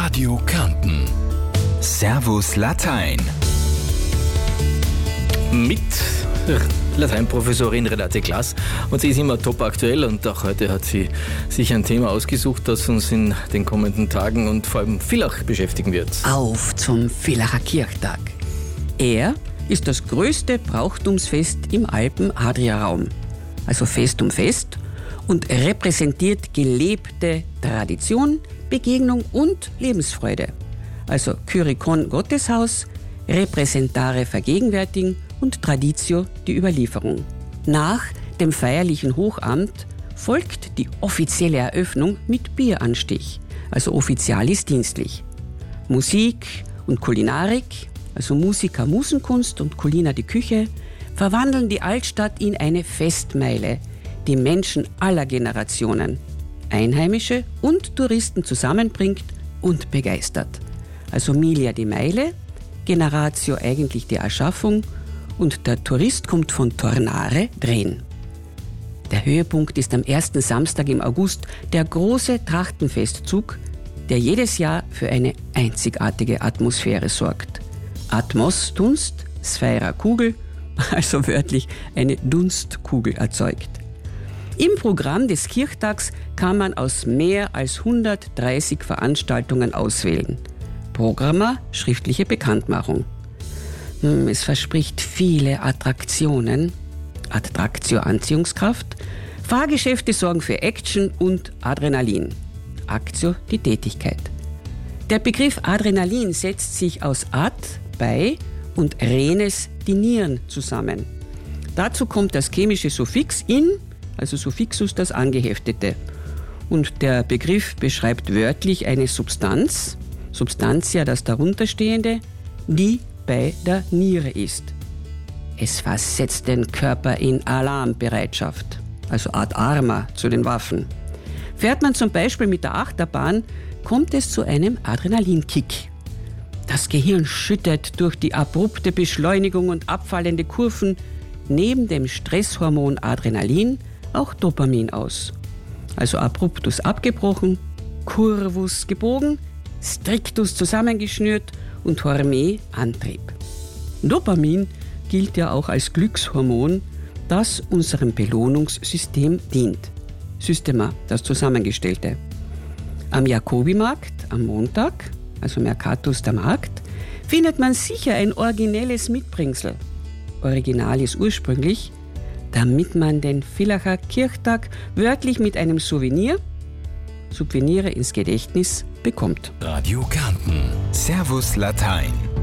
Radio Kärnten. Servus Latein. Mit Lateinprofessorin Renate Glass. Und sie ist immer top aktuell und auch heute hat sie sich ein Thema ausgesucht, das uns in den kommenden Tagen und vor allem Villach beschäftigen wird. Auf zum Villacher Kirchtag. Er ist das größte Brauchtumsfest im Alpen-Adria-Raum. Also Fest um Fest und repräsentiert gelebte Tradition, Begegnung und Lebensfreude. Also Kyrikon Gotteshaus, Repräsentare vergegenwärtigen und Traditio die Überlieferung. Nach dem feierlichen Hochamt folgt die offizielle Eröffnung mit Bieranstich, also offizialis dienstlich. Musik und Kulinarik, also Musiker Musenkunst und Culina die Küche, verwandeln die Altstadt in eine Festmeile, die Menschen aller Generationen, Einheimische und Touristen zusammenbringt und begeistert. Also Milia die Meile, Generatio eigentlich die Erschaffung und der Tourist kommt von Tornare drehen. Der Höhepunkt ist am ersten Samstag im August der große Trachtenfestzug, der jedes Jahr für eine einzigartige Atmosphäre sorgt. Atmos, Dunst, Sphära, Kugel, also wörtlich eine Dunstkugel erzeugt. Im Programm des Kirchtags kann man aus mehr als 130 Veranstaltungen auswählen. Programma, schriftliche Bekanntmachung. Es verspricht viele Attraktionen, Attraktio Anziehungskraft, Fahrgeschäfte sorgen für Action und Adrenalin, Actio die Tätigkeit. Der Begriff Adrenalin setzt sich aus ad, bei und renes, die Nieren zusammen. Dazu kommt das chemische Suffix in, also Suffixus das Angeheftete. Und der Begriff beschreibt wörtlich eine Substanz, Substantia das darunterstehende, die bei der Niere ist. Es versetzt den Körper in Alarmbereitschaft, also ad arma zu den Waffen. Fährt man zum Beispiel mit der Achterbahn, kommt es zu einem Adrenalinkick. Das Gehirn schüttet durch die abrupte Beschleunigung und abfallende Kurven neben dem Stresshormon Adrenalin auch Dopamin aus. Also abruptus abgebrochen, curvus gebogen, strictus zusammengeschnürt und horme Antrieb. Dopamin gilt ja auch als Glückshormon, das unserem Belohnungssystem dient. Systema, das Zusammengestellte. Am Jakobimarkt am Montag, also Mercatus der Markt, findet man sicher ein originelles Mitbringsel. Original ist ursprünglich, damit man den Villacher Kirchtag wörtlich mit einem Souvenir ins Gedächtnis bekommt. Radio Kärnten. Servus Latein.